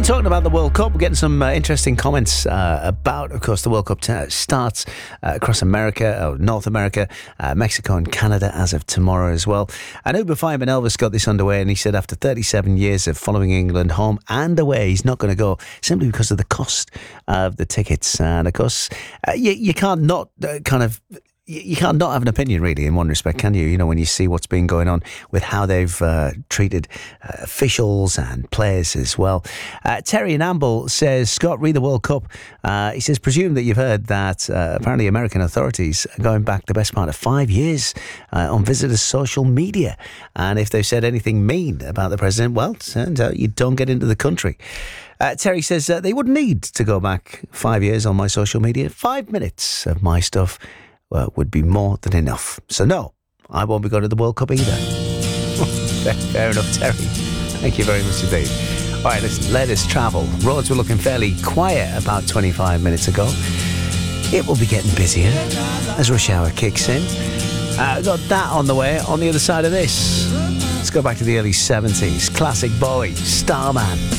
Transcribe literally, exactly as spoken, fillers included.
Talking about the World Cup, we're getting some uh, interesting comments uh, about, of course, the World Cup t- starts uh, across America, or North America, uh, Mexico and Canada as of tomorrow as well. And Uber Fireman Elvis got this underway, and he said after thirty-seven years of following England home and away, he's not going to go simply because of the cost of the tickets. And of course, uh, you, you can't not uh, kind of... You can't not have an opinion, really, in one respect, can you? You know, when you see what's been going on with how they've uh, treated uh, officials and players as well. Uh, Terry in Amble says, Scott, read the World Cup. Uh, he says, presume that you've heard that uh, apparently American authorities are going back the best part of five years uh, on visitors' social media. And if they've said anything mean about the president, well, turns out you don't get into the country. Uh, Terry says uh, they wouldn't need to go back five years on my social media. Five minutes of my stuff Well, would be more than enough. So no, I won't be going to the World Cup either. fair, fair enough, Terry. Thank you very much indeed. All right, listen, let us travel. Roads were looking fairly quiet about twenty-five minutes ago. It will be getting busier as rush hour kicks in. Uh, got that on the way on the other side of this. Let's go back to the early seventies. Classic Bowie, Starman.